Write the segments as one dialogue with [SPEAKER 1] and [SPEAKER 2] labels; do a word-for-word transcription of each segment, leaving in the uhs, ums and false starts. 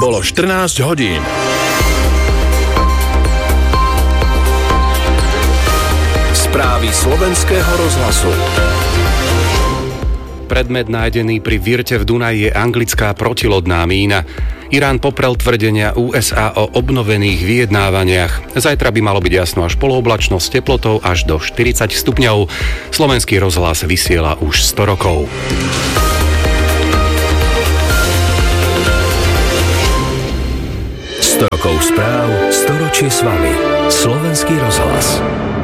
[SPEAKER 1] Bolo štrnásť hodín. Správy slovenského rozhlasu.
[SPEAKER 2] Predmet nájdený pri Virte v Dunaji je anglická protilodná mína. Irán poprel tvrdenia ú es á o obnovených vyjednávaniach. Zajtra by malo byť jasno až polooblačno s teplotou až do štyridsať stupňov. Slovenský rozhlas vysiela už sto rokov.
[SPEAKER 1] sto rokov správ, storočie s vami. Slovenský rozhlas.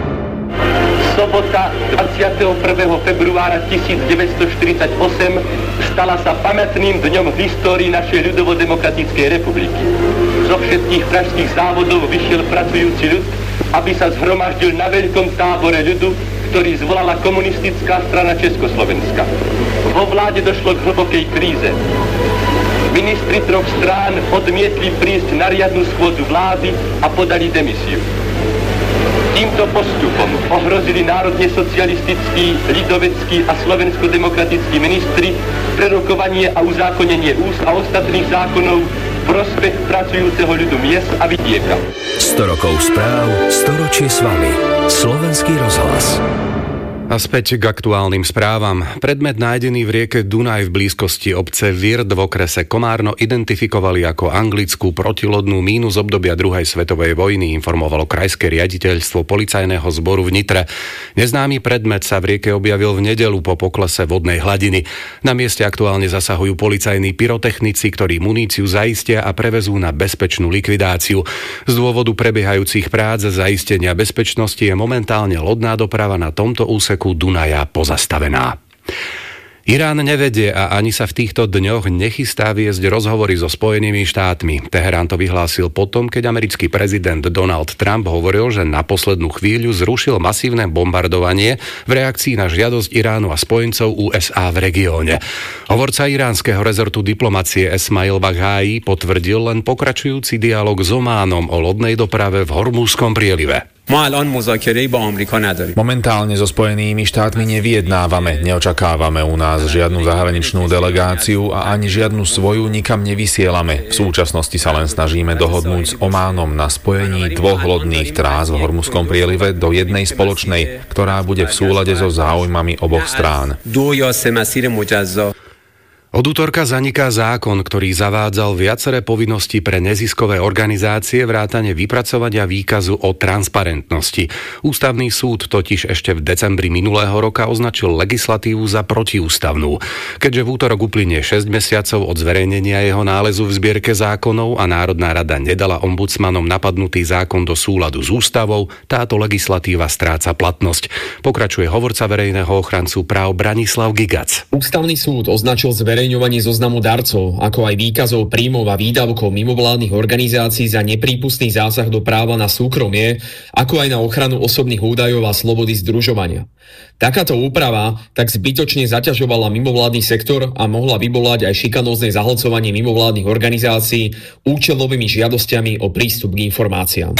[SPEAKER 3] Sobota dvadsiateho prvého februára tisícdeväťstoštyridsaťosem stala sa pamätným dňom v histórii našej ľudovo-demokratickej republiky. Zo všetkých pražských závodov vyšiel pracujúci ľud, aby sa zhromaždil na veľkom tábore ľudu, ktorý zvolala komunistická strana Československa. Vo vláde došlo k hlbokej kríze. Ministri troch strán odmietli prísť na riadnu schôdzu vlády a podali demisiu. Týmto postupom ohrozili národne socialistický, ľidovecký a slovensko-demokratický ministri prerokovanie a uzákonenie úst a ostatných zákonov v prospech pracujúceho ľudu miest a vidieka.
[SPEAKER 1] sto rokov správ, storočie s vami. Slovenský rozhlas.
[SPEAKER 2] A späť k aktuálnym správam. Predmet nájdený v rieke Dunaj v blízkosti obce Virt v okrese Komárno identifikovali ako anglickú protilodnú mínu z obdobia druhej svetovej vojny, informovalo krajské riaditeľstvo policajného zboru v Nitre. Neznámy predmet sa v rieke objavil v nedeľu po poklese vodnej hladiny. Na mieste aktuálne zasahujú policajní pyrotechnici, ktorí muníciu zaistia a prevezú na bezpečnú likvidáciu. Z dôvodu prebiehajúcich prác zaistenia bezpečnosti je momentálne lodná doprava na tomto úseku Dunaja pozastavená. Irán nevedie a ani sa v týchto dňoch nechystá viesť rozhovory so Spojenými štátmi. Teherán to vyhlásil potom, keď americký prezident Donald Trump hovoril, že na poslednú chvíľu zrušil masívne bombardovanie v reakcii na žiadosť Iránu a spojencov ú es á v regióne. Hovorca iránskeho rezortu diplomacie Esmail Baghai potvrdil len pokračujúci dialog s Ománom o lodnej doprave v Hormúzskom prielive.
[SPEAKER 4] Momentálne so Spojenými štátmi nevyjednávame, neočakávame u nás žiadnu zahraničnú delegáciu a ani žiadnu svoju nikam nevysielame. V súčasnosti sa len snažíme dohodnúť s Ománom na spojení dvoch lodných trás v Hormuzskom prielive do jednej spoločnej, ktorá bude v súlade so záujmami oboch strán.
[SPEAKER 2] Od útorka zaniká zákon, ktorý zavádzal viaceré povinnosti pre neziskové organizácie vrátane vypracovania výkazu o transparentnosti. Ústavný súd totiž ešte v decembri minulého roka označil legislatívu za protiústavnú. Keďže v útorok uplynie šesť mesiacov od zverejnenia jeho nálezu v zbierke zákonov a Národná rada nedala ombudsmanom napadnutý zákon do súladu s ústavou, táto legislatíva stráca platnosť. Pokračuje hovorca verejného ochrancu práv Branislav Gigac.
[SPEAKER 5] Ústavný súd označil zverejnenie Zverejňovanie zoznamu darcov, ako aj výkazov príjmov a výdavkov mimovládnych organizácií za neprípustný zásah do práva na súkromie, ako aj na ochranu osobných údajov a slobody združovania. Takáto úprava tak zbytočne zaťažovala mimovládny sektor a mohla vyvolať aj šikanózne zahlcovanie mimovládnych organizácií účelovými žiadosťami o prístup k informáciám.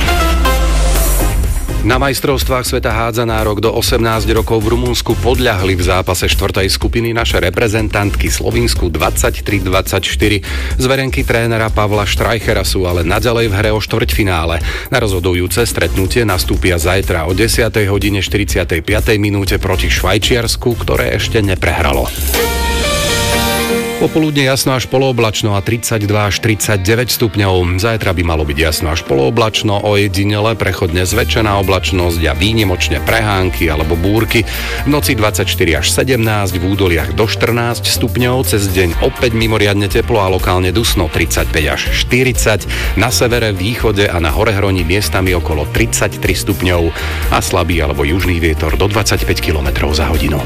[SPEAKER 2] Na majstrovstvách sveta hádzanárok do osemnásť rokov v Rumunsku podľahli v zápase štvrtej skupiny naše reprezentantky Slovinsku dvadsaťtri dvadsaťštyri. Zverenky trénera Pavla Štrajchera sú ale naďalej v hre o štvrťfinále. Na rozhodujúce stretnutie nastúpia zajtra o desiatej hodine štyridsiatej piatej minúte proti Švajčiarsku, ktoré ešte neprehralo. Popoludne jasno až polooblačno a tridsaťdva až tridsaťdeväť stupňov. Zajtra by malo byť jasno až polooblačno, ojedinele prechodne zväčšená oblačnosť a výnimočne prehánky alebo búrky. V noci dvadsaťštyri až sedemnásť, v údoliach do štrnásť stupňov, cez deň opäť mimoriadne teplo a lokálne dusno tridsaťpäť až štyridsať. Na severe, východe a na horehroní miestami okolo tridsaťtri stupňov a slabý alebo južný vietor do dvadsaťpäť kilometrov za hodinu.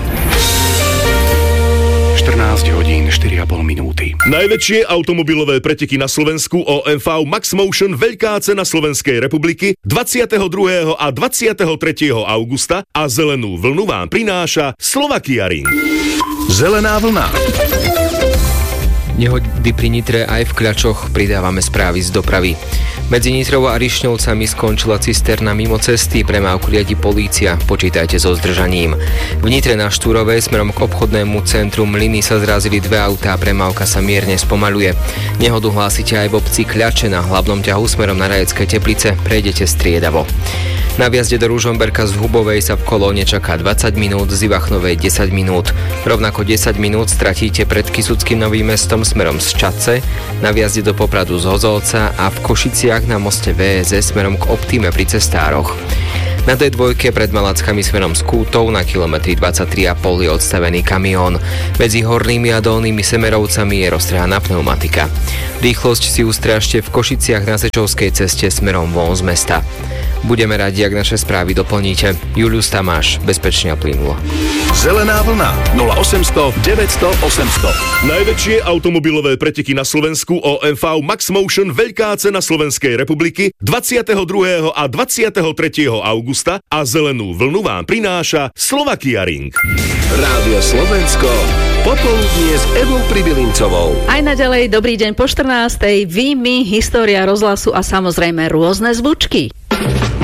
[SPEAKER 2] štrnásť hodín štyri a pol minúty.
[SPEAKER 6] Najväčšie automobilové preteky na Slovensku ó em vé Max Motion Veľká cena Slovenskej republiky dvadsiateho druhého a dvadsiateho tretieho augusta a zelenú vlnu vám prináša Slovakia Ring.
[SPEAKER 1] Zelená vlna.
[SPEAKER 7] Nehody pri Nitre aj v Kľačoch, pridávame správy z dopravy. Medzi Nitrou a Rišňovcami skončila cisterna mimo cesty, premávku riadi polícia, počítajte so zdržaním. V Nitre na Štúrovej smerom k obchodnému centru Mlyny sa zrazili dve autá, premávka sa mierne spomaľuje. Nehodu hlásite aj v obci Kľače na hlavnom ťahu smerom na Rajecké Teplice, prejdete striedavo. Na vjazde do Ružomberka z Hubovej sa v kolóne čaká dvadsať minút, z Ivachnovej desať minút. Rovnako desať minút stratíte pred Kysuckým Novým Mestom smerom z Čadce, na vjazde do Popradu z Hozolca a v Košiciach na moste vé es es smerom k Optíme pri cestároch. Na dé dva pred Malackami smerom z Kútov na kilometri dvadsaťtri a pol je odstavený kamión. Medzi Hornými a Dolnými Semerovcami je roztrhaná pneumatika. Rýchlosť si ustrážte v Košiciach na Sečovskej ceste smerom von z mesta. Budeme radi, ak naše správy doplníte. Julius Tamáš, bezpečne a plynulo.
[SPEAKER 1] Zelená vlna nula osemsto deväťsto osemsto.
[SPEAKER 6] Najväčšie automobilové preteky na Slovensku ó em vé Max Motion Veľká cena Slovenskej republiky dvadsiateho druhého a dvadsiateho tretieho augusta a zelenú vlnu vám prináša Slovakia Ring.
[SPEAKER 1] Rádio Slovensko, popoludnie s Evou Pribilincovou.
[SPEAKER 8] Aj naďalej dobrý deň po štrnástej. Vy, my, história rozhlasu a samozrejme rôzne zvučky.